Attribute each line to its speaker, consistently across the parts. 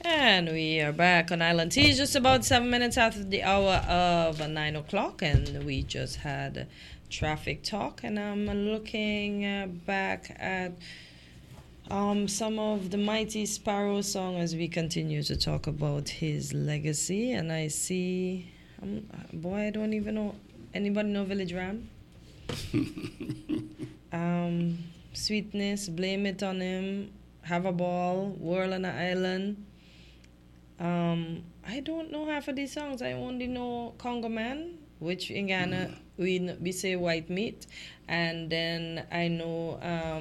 Speaker 1: And we are back on Island Tea, just about 7 minutes after the hour of 9 o'clock, and we just had traffic talk. And I'm looking back at some of the Mighty Sparrow song as we continue to talk about his legacy. And I see, boy, I don't even know. Anybody know Village Ram? Sweetness, Blame It on Him, Have a Ball, Whirl on an Island. I don't know half of these songs. I only know Congo Man, which in Ghana we say white meat, and then I know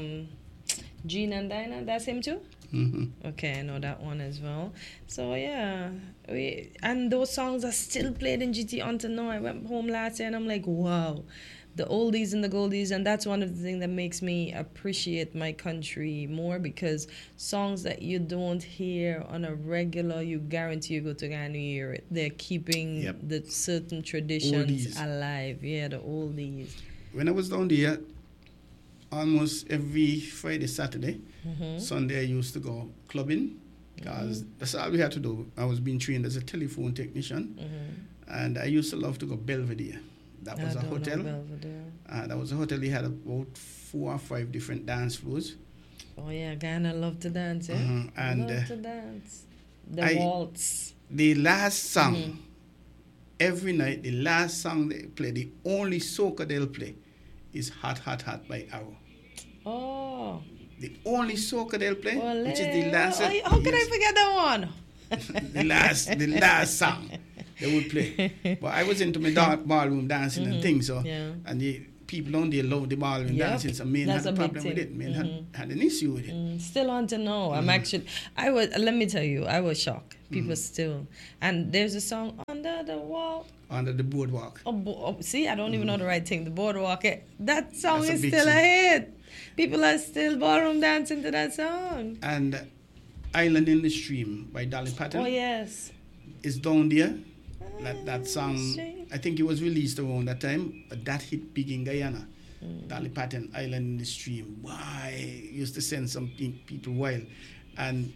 Speaker 1: Gene and Dinah. That's him too.
Speaker 2: Mm-hmm.
Speaker 1: Okay, I know that one as well. So yeah, and those songs are still played in GT until now. I went home last year and I'm like, wow. The oldies and the goldies, and that's one of the things that makes me appreciate my country more, because songs that you don't hear on a regular, you guarantee you go to Ghana, you hear it. They're keeping the certain traditions
Speaker 2: oldies
Speaker 1: alive. Yeah, the oldies.
Speaker 2: When I was down there, almost every Friday, Saturday, Sunday, I used to go clubbing, because that's all we had to do. I was being trained as a telephone technician, and I used to love to go Belvedere. That was a hotel. That was a hotel. They had about 4 or 5 different dance floors.
Speaker 1: Oh yeah, Ghana love to dance, eh?
Speaker 2: And
Speaker 1: love to dance. The waltz.
Speaker 2: The last song, every night, the last song they play, the only soca they'll play, is Hot, Hot, Hot by Arrow.
Speaker 1: Oh.
Speaker 2: The only soca they'll play, which is the last.
Speaker 1: How could I forget that one?
Speaker 2: the last song they would play. But I was into my ballroom dancing and things, so and the people down there love the ballroom dancing, so men had a problem with it. Men had an issue with it.
Speaker 1: Still on to know. Let me tell you, I was shocked. People still, and there's a song, Under the Wall.
Speaker 2: Under the Boardwalk.
Speaker 1: See, I don't even know the right thing. The Boardwalk. That song is still a hit. People are still ballroom dancing to that song.
Speaker 2: And Island in the Stream by Dolly Parton.
Speaker 1: Oh, yes.
Speaker 2: Is down there. That song, I think it was released around that time, but that hit big in Guyana. Dolly Parton, Island in the Stream. Why? Used to send some people wild. And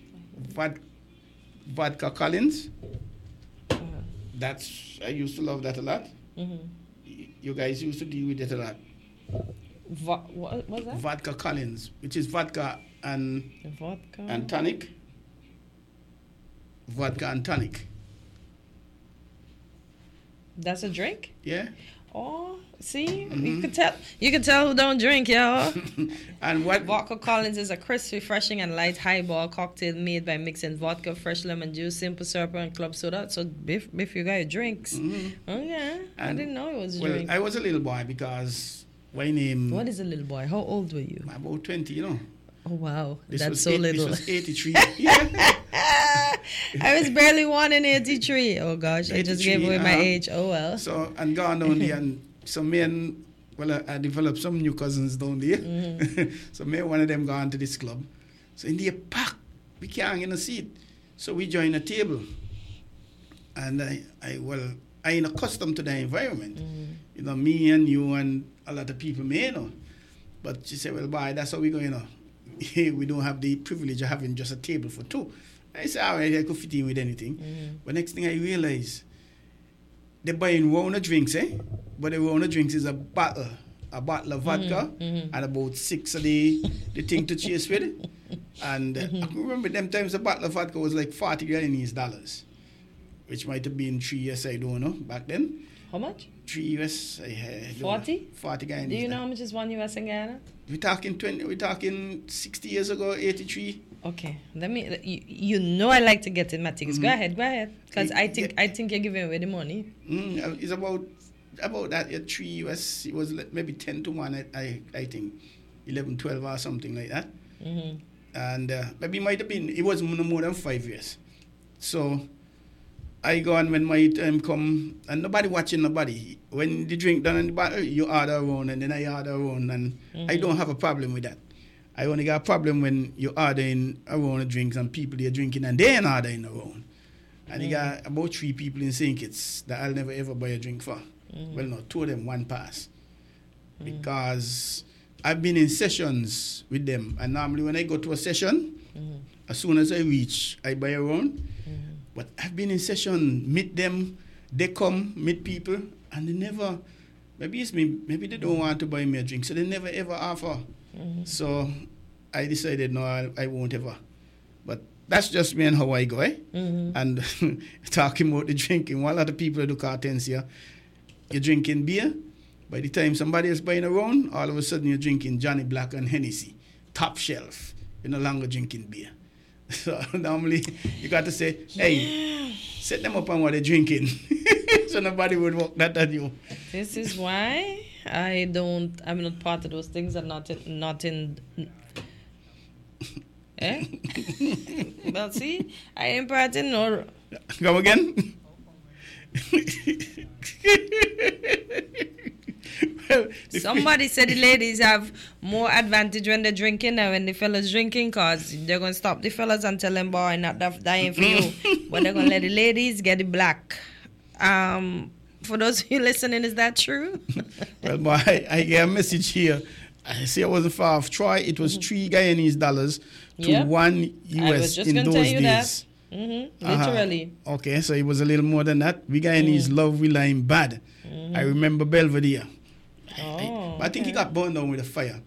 Speaker 2: Vodka Collins, I used to love that a lot. You guys used to deal with it a lot.
Speaker 1: What was that?
Speaker 2: Vodka Collins, which is vodka and tonic. Vodka and tonic.
Speaker 1: That's a drink?
Speaker 2: Yeah.
Speaker 1: Oh, see? You can tell who don't drink, y'all.
Speaker 2: And what?
Speaker 1: Vodka Collins is a crisp, refreshing, and light highball cocktail made by mixing vodka, fresh lemon juice, simple syrup, and club soda. So, if you got drinks. Oh, yeah. I didn't know it was a drink.
Speaker 2: I was a little boy because my name...
Speaker 1: What is a little boy? How old were you?
Speaker 2: About 20, you know.
Speaker 1: Oh, wow. That's so little.
Speaker 2: This was 83. Yeah.
Speaker 1: I was barely 1 in 83. Oh, gosh. I just gave away my age. Oh, well.
Speaker 2: So, and gone down there, and so me and... Well, I developed some new cousins down there. So me and one of them gone to this club. So in the pack, we can't get a seat. So we join a table. And I ain't accustomed to the environment. You know, me and you and a lot of people may know. But she said, well, boy, that's how we go, you know. We don't have the privilege of having just a table for 2. I said, all right, I could fit in with anything. But next thing I realized, they're buying round of drinks, eh? But the round of drinks is a bottle of vodka, and about 6 of the thing to chase with it. And I can remember them times a bottle of vodka was like $40 Guyanese dollars, which might have been 3 years, I don't know, back then.
Speaker 1: How much?
Speaker 2: 3 US.
Speaker 1: 40?
Speaker 2: 40 Guyanese.
Speaker 1: Do you know how much is 1 US in Ghana?
Speaker 2: We're talking 60 years ago, 83.
Speaker 1: Okay, let me. You know I like to get in my tickets. Go ahead, because I think you're giving away the money.
Speaker 2: It's about that 3 US. It was maybe 10 to 1. I think 11, 12 or something like that. And maybe it might have been. It was no more than 5 years. So I go on when my time come, and nobody watching nobody. When the drink done in the bar, you order around, and then I order around, and I don't have a problem with that. I only got a problem when you ordering around the drinks and people they're drinking and they ain't ordering around. And you got about 3 people in St. Kitts that I'll never ever buy a drink for. Well, no, 2 of them, 1 pass. Because I've been in sessions with them, and normally when I go to a session, as soon as I reach, I buy around. But I've been in session, meet them, they come, meet people, and they never, maybe it's me, maybe they don't want to buy me a drink, so they never ever offer. So I decided, no, I won't ever. But that's just me and how I go, eh? And talking about the drinking, one lot of people do cartons here. You're drinking beer. By the time somebody is buying around, all of a sudden you're drinking Johnny Black and Hennessy. Top shelf. You're no longer drinking beer. So normally you got to say, hey, set them up on what they're drinking. So nobody would walk that at you.
Speaker 1: This is why I'm not part of those things. I'm not in eh? Well, see, I ain't part in no.
Speaker 2: Come again? Well,
Speaker 1: somebody said the ladies have more advantage when they're drinking than when the fellas drinking, because they're going to stop the fellas and tell them, boy, not that ain't for you. But they're going to let the ladies get the black. For those of you listening, is that true?
Speaker 2: Well, boy, I get a message here. I say I wasn't far off. Troy, it was $3 Guyanese to $1 US in those days.
Speaker 1: Literally.
Speaker 2: Okay, so it was a little more than that. We Guyanese love we lime bad. I remember Belvedere. But I think he got burned down with a fire.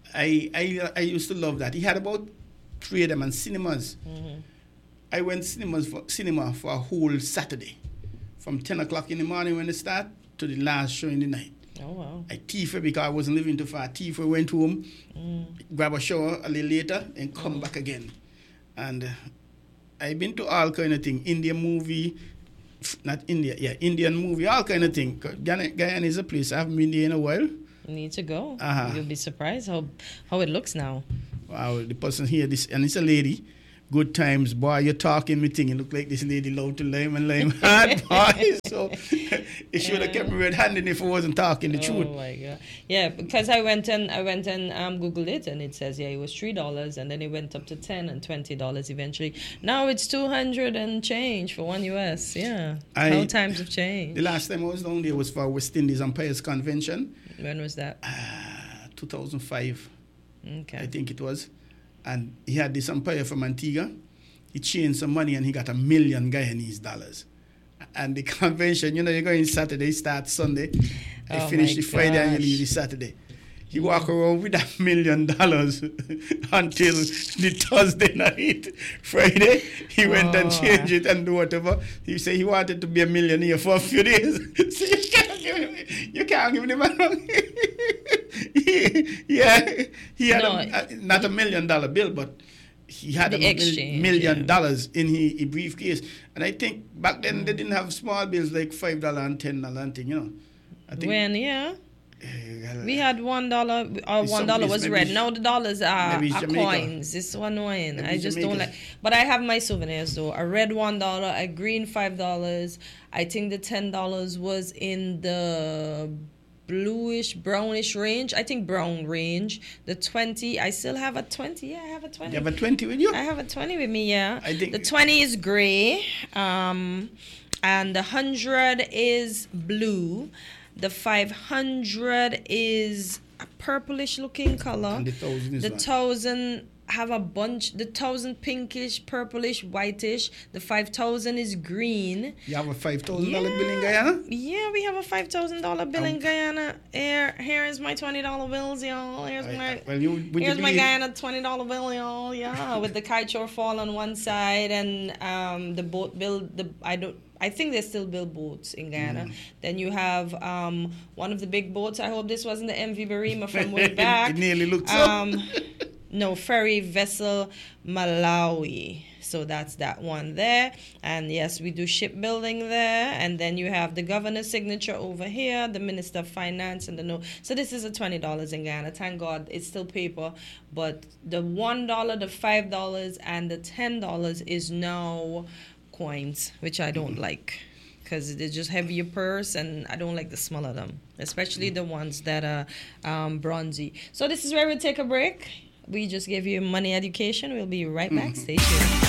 Speaker 2: I used to love that. He had about 3 of them and cinemas. I went cinema for a whole Saturday. From 10 o'clock in the morning when it start to the last show in the night.
Speaker 1: Oh, wow.
Speaker 2: I thief because I wasn't living too far. Went home, grab a shower a little later, and come back again. And I've been to all kind of things. Indian movie, not India, Indian movie, all kind of things. Guyana is a place I haven't been there in a while.
Speaker 1: You need to go. You'll be surprised how it looks now.
Speaker 2: Wow, the person here, and it's a lady. Good times, boy, you're talking me thing. You look like this lady love to lime hard, boy. So it should have kept me red-handed if I wasn't talking the truth.
Speaker 1: Oh my God. Yeah, because I went and Googled it, and it says, it was $3, and then it went up to $10 and $20 eventually. Now it's $200 and change for $1 US. Yeah. How times have changed.
Speaker 2: The last time I was down there was for West Indies Umpires Convention.
Speaker 1: When was that?
Speaker 2: 2005.
Speaker 1: Okay.
Speaker 2: I think it was. And he had this umpire from Antigua. He changed some money and he got $1 million Guyanese. And the convention, you're going Saturday, start Sunday. I finish the Friday and you leave the Saturday. He walk around with $1 million until the Thursday night. Friday, he went and changed it and do whatever. He said he wanted to be a millionaire for a few days. So you can't give him the money. He had not $1 million bill, but he had $1 million in his briefcase. And I think back then they didn't have small bills like $5 and $10 and thing, I think we had $1 or $1 was red. Now the dollars are coins. It's so annoying. Maybe I just Jamaica. Don't like. But I have my souvenirs though. A red $1, a green $5. I think the $10 was in the bluish brownish range. I think brown range. The 20, I still have a 20. Yeah, I have a 20. You have a 20 with you?
Speaker 1: I have a 20 with me, yeah. I think the 20 is gray, and the 100 is blue. The 500 is a purplish looking color.
Speaker 2: And the 1,000 is
Speaker 1: the 1,000 have a bunch. The 1,000 pinkish, purplish, whitish. The 5,000 is green.
Speaker 2: You have a $5,000 bill in Guyana?
Speaker 1: Yeah, we have a $5,000 bill in Guyana. Here is my $20 bills, y'all. Here's my Guyana $20 bill, y'all. Yeah, with the kite fall on one side and the boat bill. I think they still build boats in Guyana. Then you have one of the big boats. I hope this wasn't the MV Barima from way back.
Speaker 2: It nearly looked so.
Speaker 1: No, ferry vessel Malawi. So that's that one there. And yes, we do shipbuilding there. And then you have the governor's signature over here, the Minister of Finance and the note. So this is a $20 in Guyana. Thank God it's still paper. But the $1, the $5, and the $10 is now coins, which I don't like because they just heavy your purse and I don't like the smell of them, especially the ones that are bronzy. So this is where we take a break. We just gave you money education. We'll be right back. Stay tuned.